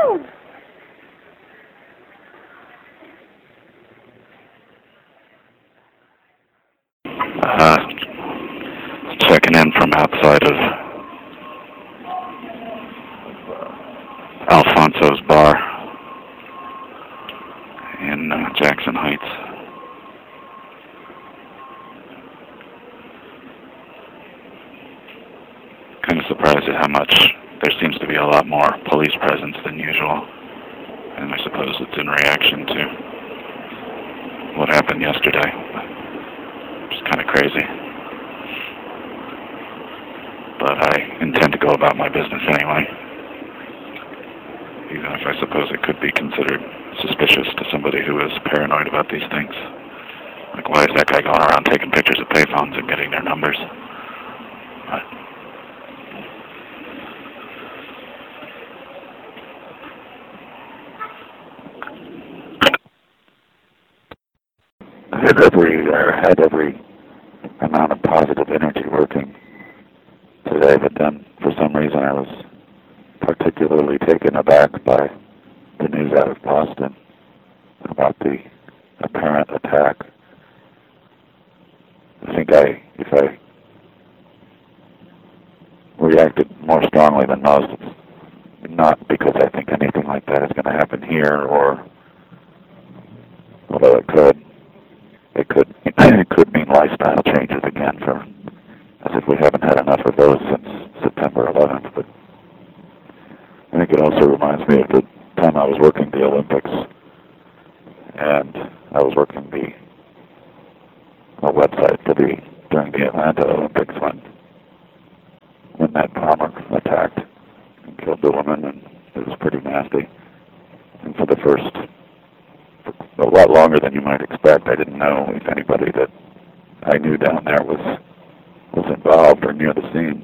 Uh, Checking in from outside of Alfonso's Bar in Jackson Heights. Kind of surprised at how much there seems to be a lot more police presence than usual, and I suppose it's in reaction to what happened yesterday. It's kind of crazy. But I intend to go about my business anyway, even if I suppose it could be considered suspicious to somebody who is paranoid about these things. Like, why is that guy going around taking pictures of payphones and getting their numbers? But I had every amount of positive energy working today, but then for some reason I was particularly taken aback by the news out of Boston about the apparent attack. I think if I reacted more strongly than most, it's not because I think anything like that is going to happen here, or although it could mean lifestyle changes again, as if we haven't had enough of those since September 11th. But I think it also reminds me of the time I was working the Olympics, and I was working a website during the Atlanta Olympics when that bomber attacked and killed the woman, and it was pretty nasty. And for a lot longer than you might expect, I didn't know if anybody that I knew down there was involved or near the scene.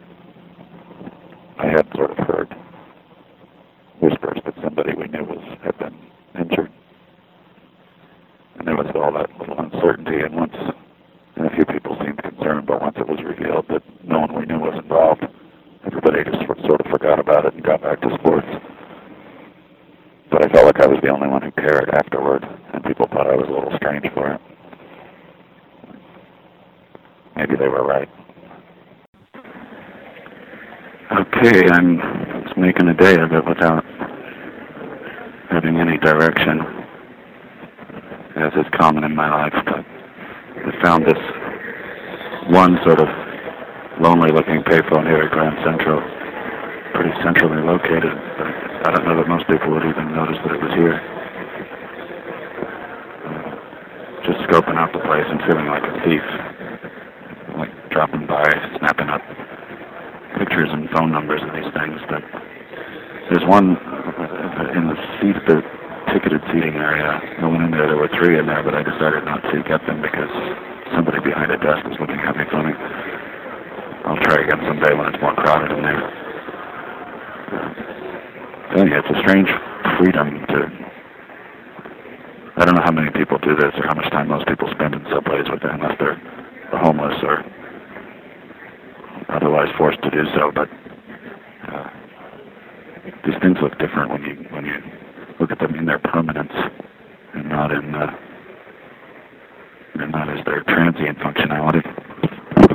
I had sort of heard whispers that somebody we knew had been injured, and there was all that little uncertainty. And a few people seemed concerned, but once it was revealed that no one we knew was involved, everybody just sort of forgot about it and got back to sports. But I felt like I was the only one who cared afterward, and people thought I was a little strange for it. Maybe they were right. Okay, I'm just making a day of it without having any direction, as is common in my life. But I found this one sort of lonely-looking payphone here at Grand Central, pretty centrally located, but I don't know that most people would even notice that it was here. Just scoping out the place and feeling like a thief, like dropping by, snapping up pictures and phone numbers and these things. But there's one in the ticketed seating area. I went in there were 3 in there, but I decided not to get them because somebody behind a desk was looking at me funny. I'll try again someday when it's more crowded in there. It's a strange freedom I don't know how many people do this or how much time most people spend in subways unless they're homeless or otherwise forced to do so, but these things look different when you look at them in their permanence and not as their transient functionality.